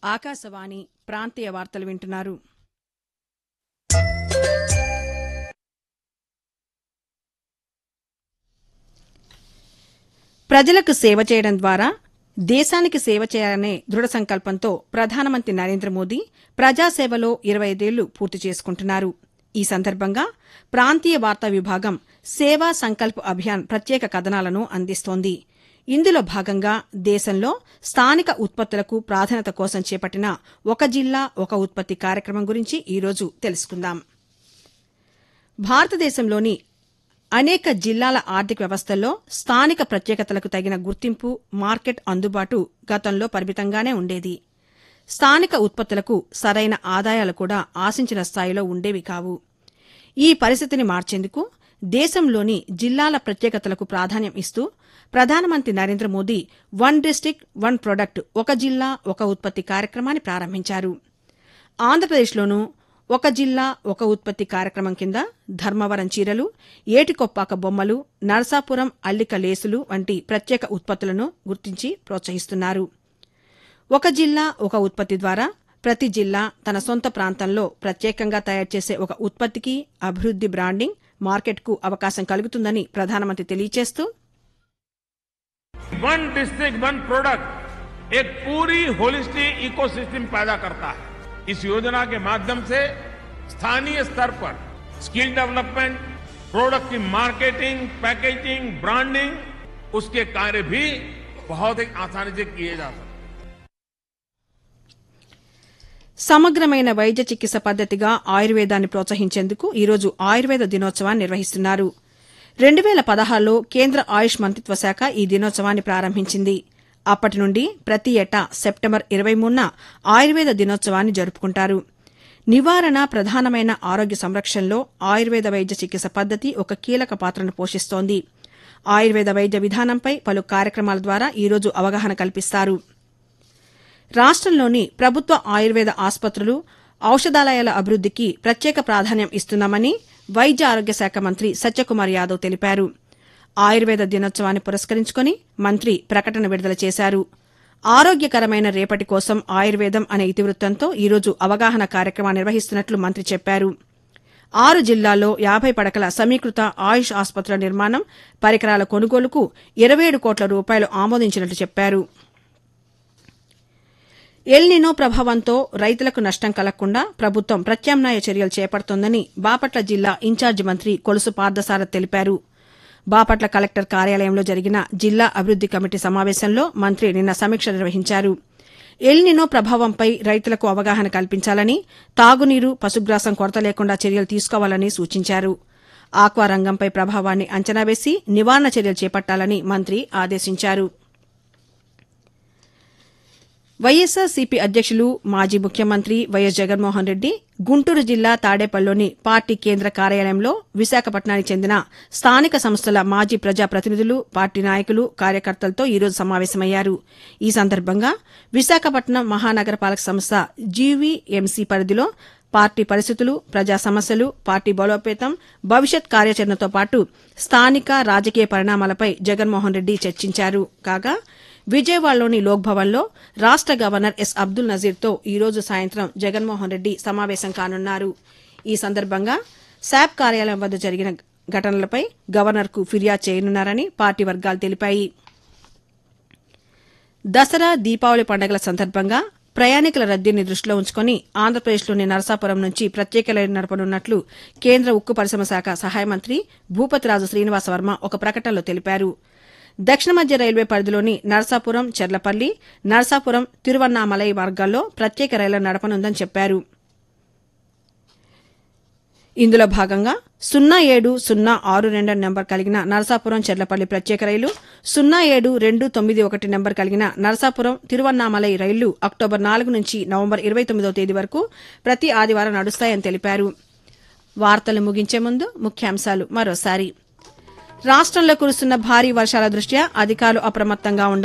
ఆకాశవాణి ప్రాంతీయ వార్తలు వింటున్నారు. ప్రజలకు సేవ చేయడం ద్వారా దేశానికి సేవ చేయాలనే దృఢ సంకల్పంతో ప్రధానమంత్రి నరేంద్ర మోదీ ప్రజాసేవలో 25 ఏళ్లు పూర్తి చేసుకుంటున్నారు. ఈ సందర్భంగా ప్రాంతీయ వార్తా విభాగం సేవా సంకల్ప్ అభియాన్ ప్రత్యేక కథనాలను అందిస్తోంది. ఇందులో భాగంగా దేశంలో స్థానిక ఉత్పత్తులకు ప్రాధాన్యత కోసం చేపట్టిన ఒక జిల్లా ఒక ఉత్పత్తి కార్యక్రమం గురించి ఈరోజు తెలుసుకుందాం. భారతదేశంలోని అనేక జిల్లాల ఆర్థిక వ్యవస్థల్లో స్థానిక ప్రత్యేకతలకు తగిన గుర్తింపు, మార్కెట్ అందుబాటు గతంలో పరిమితంగానే ఉండేది. స్థానిక ఉత్పత్తులకు సరైన ఆదాయాలు కూడా ఆశించిన స్థాయిలో ఉండేవి కావు. ఈ పరిస్థితిని మార్చేందుకు దేశంలోని జిల్లాల ప్రత్యేకతలకు ప్రాధాన్యం ఇస్తూ ప్రధానమంత్రి Narendra Modi one district one product ఒక జిల్లా ఒక ఉత్పత్తి కార్యక్రమాన్ని ప్రారంభించారు. ఆంధ్రప్రదేశ్లోనూ ఒక జిల్లా ఒక ఉత్పత్తి కార్యక్రమం కింద ధర్మవరం చీరలు, ఏటికొప్పాక బొమ్మలు, నరసాపురం అల్లిక లేసులు వంటి ప్రత్యేక ఉత్పత్తులను గుర్తించి ప్రోత్సహిస్తున్నారు. ఒక జిల్లా ఒక ఉత్పత్తి ద్వారా ప్రతి జిల్లా తన సొంత ప్రాంతంలో ప్రత్యేకంగా తయారు చేసే ఒక ఉత్పత్తికి అభివృద్ది, బ్రాండింగ్, మార్కెట్కు అవకాశం కలుగుతుందని ప్రధానమంత్రి తెలియజేస్తూ वन डिस्ट्रिक्ट वन प्रोडक्ट एक पूरी होलिस्टिक इकोसिस्टम पैदा करता है. इस योजना के माध्यम से स्थानीय स्तर पर स्किल डेवलपमेंट, प्रोडक्ट की मार्केटिंग, पैकेजिंग, ब्रांडिंग, उसके कार्य भी बहुत ही आसानी से किए जा सकते हैं. సమగ్రమైన వైద్య చికిత్స పద్దతిగా ఆయుర్వేదాన్ని ప్రోత్సహించేందుకు ఈరోజు ఆయుర్వేద దినోత్సవాన్ని నిర్వహిస్తున్నారు. 2016లో కేంద్ర ఆయుష్ మంత్రిత్వ శాఖ ఈ దినోత్సవాన్ని ప్రారంభించింది. అప్పటి నుండి ప్రతి ఏటా సెప్టెంబర్ 23న ఆయుర్వేద దినోత్సవాన్ని జరుపుకుంటారు. నివారణ ప్రధానమైన ఆరోగ్య సంరక్షణలో ఆయుర్వేద వైద్య చికిత్స పద్దతి ఒక కీలక పాత్రను పోషిస్తోంది. ఆయుర్వేద వైద్య విధానంపై పలు కార్యక్రమాల ద్వారా ఈరోజు అవగాహన కల్పిస్తారు. రాష్టంలోని ప్రభుత్వ ఆయుర్వేద ఆసుపత్రులు, ఔషధాలయాల అభివృద్దికి ప్రత్యేక ప్రాధాన్యం ఇస్తున్నామని వైద్య ఆరోగ్య శాఖ మంత్రి సత్యకుమార్ యాదవ్ తెలిపారు. ఆయుర్వేద దినోత్సవాన్ని పురస్కరించుకుని మంత్రి ప్రకటన విడుదల చేశారు. ఆరోగ్యకరమైన రేపటి కోసం ఆయుర్వేదం అనే ఇతివృత్తంతో ఈరోజు అవగాహన కార్యక్రమాన్ని నిర్వహిస్తున్నట్లు మంత్రి చెప్పారు. 6 జిల్లాల్లో 50 పడకల సమీకృత ఆయుష్ ఆసుపత్రుల నిర్మాణం, పరికరాల కొనుగోలుకు 27 కోట్ల రూపాయలు ఆమోదించినట్లు చెప్పారు. ఎల్నినో ప్రభావంతో రైతులకు నష్టం కలగకుండా ప్రభుత్వం ప్రత్యామ్నాయ చర్యలు చేపడుతోందని బాపట్ల జిల్లా ఇన్ఛార్జి మంత్రి కొలుసు పార్థసారథి తెలిపారు. బాపట్ల కలెక్టర్ కార్యాలయంలో జరిగిన జిల్లా అభివృద్ది కమిటీ సమావేశంలో మంత్రి నిన్న సమీక్ష నిర్వహించారు. ఎల్నినో ప్రభావంపై రైతులకు అవగాహన కల్పించాలని, తాగునీరు, పశుగ్రాసం కొరత లేకుండా చర్యలు తీసుకోవాలని సూచించారు. ఆక్వా రంగంపై ప్రభావాన్ని అంచనా వేసి నివారణ చర్యలు చేపట్టాలని మంత్రి ఆదేశించారు. వైఎస్సార్సీపీ అధ్యక్షులు, మాజీ ముఖ్యమంత్రి వైఎస్ జగన్మోహన్ రెడ్డి గుంటూరు జిల్లా తాడేపల్లిలోని పార్టీ కేంద్ర కార్యాలయంలో విశాఖపట్నానికి చెందిన స్థానిక సంస్థల మాజీ ప్రజాప్రతినిధులు, పార్టీ నాయకులు, కార్యకర్తలతో ఈరోజు సమావేశమయ్యారు. ఈ సందర్భంగా విశాఖపట్నం మహానగరపాలక సంస్థ జీవీఎంసీ పరిధిలో పార్టీ పరిస్థితులు, ప్రజా సమస్యలు, పార్టీ బలోపేతం, భవిష్యత్ కార్యాచరణతో పాటు స్థానిక రాజకీయ పరిణామాలపై జగన్మోహన్ రెడ్డి చర్చించారు. కాగా విజయవాడలోని లోక్భవన్లో రాష్ట గవర్నర్ ఎస్ అబ్దుల్ నజీర్తో ఈరోజు సాయంత్రం జగన్మోహన్ రెడ్డి సమావేశం కానున్నారు. ఈ సందర్భంగా శాప్ కార్యాలయం వద్ద జరిగిన ఘటనలపై గవర్నర్కు ఫిర్యాదు చేయనున్నారని పార్టీ వర్గాలు తెలిపాయి. దసరా, దీపావళి పండుగల సందర్భంగా ప్రయాణికుల రద్దీని దృష్టిలో ఉంచుకుని ఆంధ్రప్రదేశ్లోని నరసాపురం నుంచి ప్రత్యేక రైలు నడపనున్నట్లు కేంద్ర ఉక్కు పరిశ్రమ శాఖ సహాయ మంత్రి భూపతిరాజు శ్రీనివాసవర్మ ఒక ప్రకటనలో తెలిపారు. దక్షిణ మధ్య రైల్వే పరిధిలోని నరసాపురం, చెర్లపల్లి, నరసాపురం, తిరువన్నామలై మార్గాల్లో ప్రత్యేక రైళ్ల నడపనుందని చెప్పారు. ఇందులో భాగంగా 07062 నెంబర్ కలిగిన నరసాపురం, చెర్లపల్లి ప్రత్యేక రైలు, 07291 నెంబర్ కలిగిన నరసాపురం, తిరువన్నామలై రైళ్లు అక్టోబర్ 4 నుంచి నవంబర్ 29వ తేదీ వరకు ప్రతి ఆదివారం నడుస్తాయని తెలిపారు. వార్తలు ముగించే ముందు ముఖ్యాంశాలు మరోసారి. రాష్టంలో కురుస్తున్న భారీ వర్షాల దృష్ట్యా అధికారులు అప్రమత్తంగా ఉండాలని